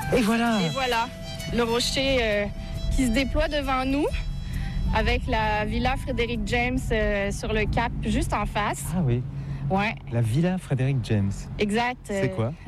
Et voilà. Et voilà, le rocher qui se déploie devant nous avec la Villa Frédéric James sur le cap juste en face. Ah oui, Ouais, la Villa Frédéric James. exact. C'est quoi?